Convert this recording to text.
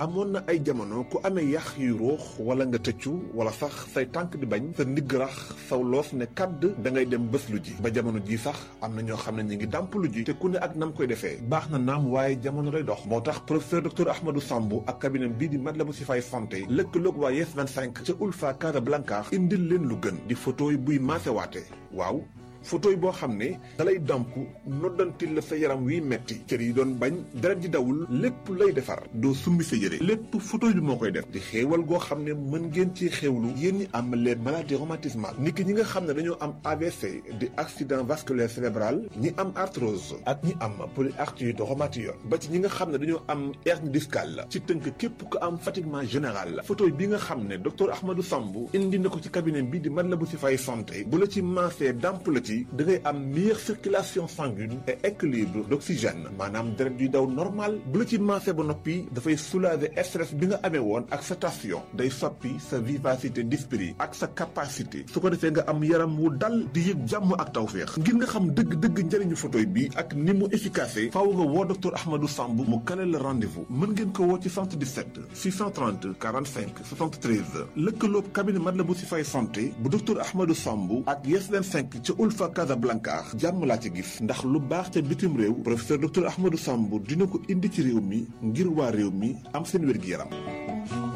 amoon na ay jamono ku amee yax yu ruux wala nga tëccu wala sax say tànk di bañ sa ndigg rax saw loos ne kàdd da ngay dem bés lu ji ba jamono ji sax am na ñoo xam ne ñu ngi dàmp lu ji te ku ne ak nam koy defee baax na naam waaye jamono lay dox moo tax professeur docteur Ahmadou Samb ak cabinet bii di Matlaboul Chifaay santé lëkkaloog waa Yes 25 ca Ulfa Casablanca indil leen lu gën di photo yi buy maasewaate waaw photo yi boo xam ne dalay damp noddantil la sa yaram wiy metti cër yi doon bañ deret ji dawul lépp lay defar doo summi sa yére lépp photo bi moo koy def di xéewal goo xam ne mën ngeen ci xéewlu yéen ñi am les maladies rhumatismales niki ñi nga xam ne dañoo am AVC di accident vasculaire cérébral ñi am arthrose ak ñi am polyarthrite rhumatoïde ba ci ñi nga xam ne dañoo am hernie discale ci tënk képp ku am fatiguement général photo bi nga xam ne docteur Ahmadou Samb indi na ko ci cabinet bi di Matlaboul Chifaay santé bu la ci maasee damp la ci da ngay am meilleure circulation sanguine et équilibre d'oxygène maanaam deret yuy daw normal bu la ci maasee ba noppi dafay soulager stress bi nga amee woon ak sa tension day soppi sa vivacité d'esprit ak sa capacité su ko defee nga am yaram wu dal di yëg jàmm ak tawféex ngir nga xam dëgg-dëgg njëriñu photoy bi ak ni mu efficace faaw nga woo docteur Ahmadou Samb mu kale la rendez-vous mën ngeen ko woo ci 77 630 45 73 lëkkaloob cabinet Matlaboul Chifaay santé bu docteur Ahmadou Samb ak Yes 25 ca Ulfa Casablanca jàmm laa ci gis ndax lu baax ca bitim réew professeur docteur Ahmadou Samb dina ko indi ci réew mi ngir waa réew mi am seen wér-gi-yaram